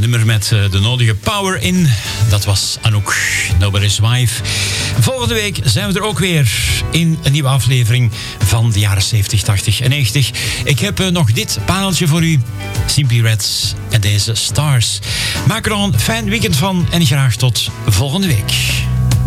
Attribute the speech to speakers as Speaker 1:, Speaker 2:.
Speaker 1: nummer met de nodige power in. Dat was Anouk, Nobody's Wife. Volgende week zijn we er ook weer in een nieuwe aflevering van de jaren 70, 80 en 90. Ik heb nog dit paneltje voor u. Simply Reds en deze Stars. Maak er nog een fijn weekend van en graag tot volgende week.